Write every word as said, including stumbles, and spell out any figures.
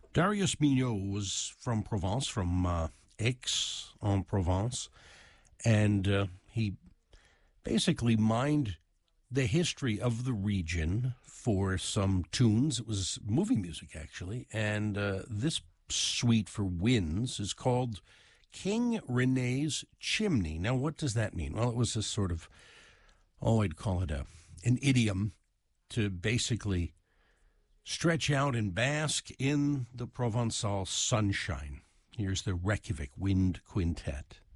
Darius Mignot was from Provence, from uh, Aix-en-Provence, and uh, he basically mined the history of the region for some tunes. It was movie music, actually, and uh, this suite for winds is called King René's Chimney. Now, what does that mean? Well, it was a sort of, oh, I'd call it a an idiom to basically stretch out and bask in the Provençal sunshine. Here's the Reykjavik Wind Quintet.